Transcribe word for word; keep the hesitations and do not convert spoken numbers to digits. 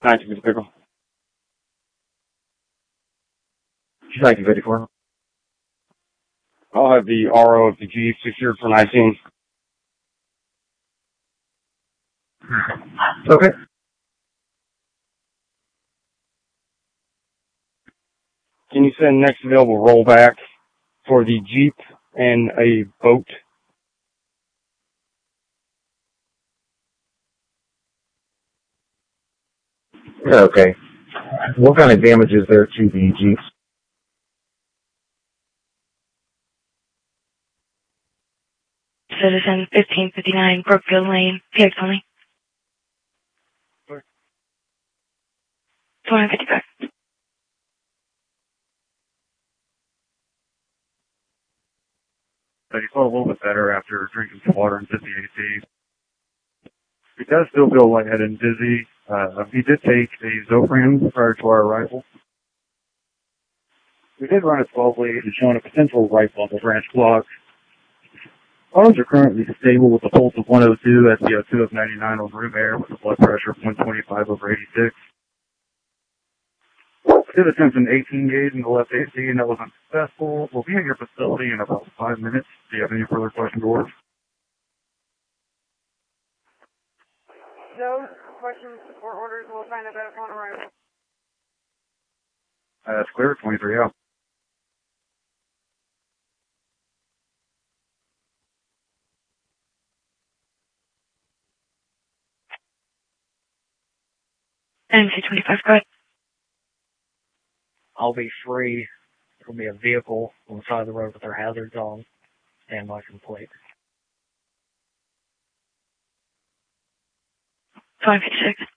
nineteen fifty vehicle. nineteen fifty-four. I'll have the R O of the Jeep secured for nineteen. Okay. Can you send next available rollback for the Jeep and a boat? Okay. What kind of damage is there to the Jeeps? Citizen fifteen fifty-nine Brookfield Lane, P X only. twenty fifty-five. But he felt a little bit better after drinking some water and sitting A C. He does still feel lightheaded and dizzy. Uh, he did take a Zofran prior to our arrival. We did run a twelve lead and showing a potential right bundle branch block. Arms are currently stable with a pulse of one oh two, S P O two of ninety-nine on room air with a blood pressure of one twenty-five over eighty-six. Did attempt an eighteen gauge in the left A C and that was unsuccessful. We'll be at your facility in about five minutes. Do you have any further questions, George? No questions or orders. We'll find out upon arrival. Uh, that's clear. twenty-three out. M C twenty-five, go ahead. I'll be free. There'll be a vehicle on the side of the road with their hazards on. Stand by complete. twenty fifty-six.